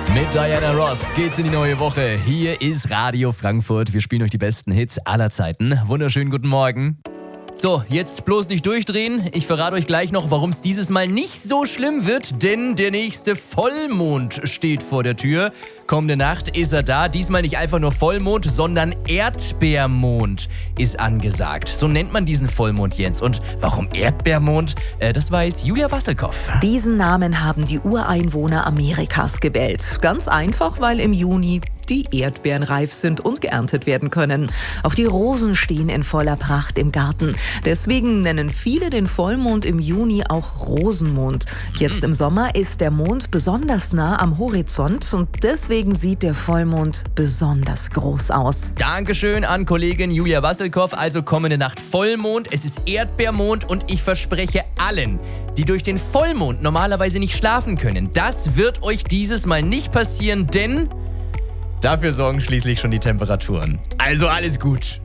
Mit Diana Ross geht's in die neue Woche. Hier ist Radio Frankfurt. Wir spielen euch die besten Hits aller Zeiten. Wunderschönen guten Morgen. So, jetzt bloß nicht durchdrehen. Ich verrate euch gleich noch, warum es dieses Mal nicht so schlimm wird, denn der nächste Vollmond steht vor der Tür. Kommende Nacht ist er da. Diesmal nicht einfach nur Vollmond, sondern Erdbeermond ist angesagt. So nennt man diesen Vollmond jetzt. Und warum Erdbeermond? Das weiß Julia Wasselkow. Diesen Namen haben die Ureinwohner Amerikas gewählt. Ganz einfach, weil im Juni die Erdbeeren reif sind und geerntet werden können. Auch die Rosen stehen in voller Pracht im Garten. Deswegen nennen viele den Vollmond im Juni auch Rosenmond. Jetzt im Sommer ist der Mond besonders nah am Horizont und deswegen sieht der Vollmond besonders groß aus. Dankeschön an Kollegin Julia Wasselkow. Also kommende Nacht Vollmond, es ist Erdbeermond und ich verspreche allen, die durch den Vollmond normalerweise nicht schlafen können, das wird euch dieses Mal nicht passieren, denn dafür sorgen schließlich schon die Temperaturen. Also alles gut.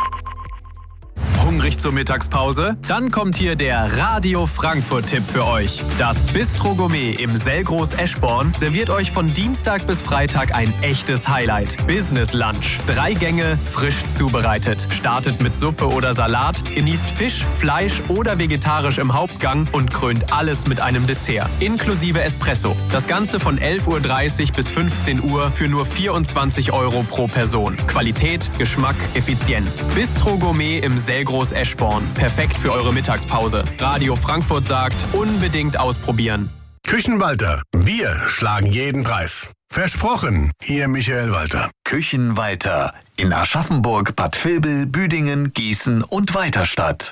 Hungrig zur Mittagspause? Dann kommt hier der Radio Frankfurt-Tipp für euch. Das Bistro Gourmet im Selgros Eschborn serviert euch von Dienstag bis Freitag ein echtes Highlight. Business Lunch. 3 Gänge, frisch zubereitet. Startet mit Suppe oder Salat, genießt Fisch, Fleisch oder vegetarisch im Hauptgang und krönt alles mit einem Dessert. Inklusive Espresso. Das Ganze von 11.30 Uhr bis 15 Uhr für nur 24 € pro Person. Qualität, Geschmack, Effizienz. Bistro Gourmet im Selgros Eschborn. Perfekt für eure Mittagspause. Radio Frankfurt sagt, unbedingt ausprobieren. Küchenwalter, wir schlagen jeden Preis. Versprochen, Ihr Michael Walter. Küchenwalter in Aschaffenburg, Bad Vilbel, Büdingen, Gießen und Weiterstadt.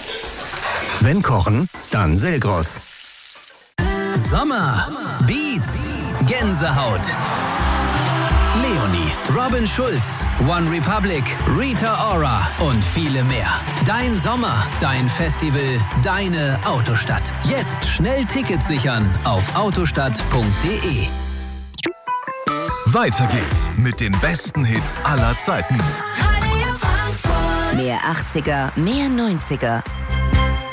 Wenn kochen, dann Selgros. Sommer, Beats, Gänsehaut. Leonie, Robin Schulz, One Republic, Rita Ora und viele mehr. Dein Sommer, dein Festival, deine Autostadt. Jetzt schnell Tickets sichern auf autostadt.de. Weiter geht's mit den besten Hits aller Zeiten. Mehr 80er, mehr 90er.